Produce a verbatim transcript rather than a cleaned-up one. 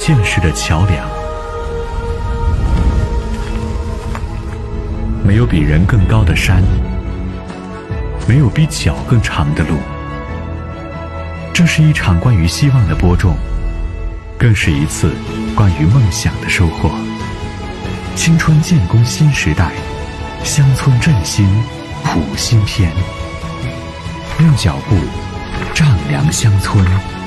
现实的桥梁。没有比人更高的山，没有比脚更长的路。这是一场关于希望的播种，更是一次关于梦想的收获。青春建功新时代，乡村振兴谱新篇。用脚步丈量乡村。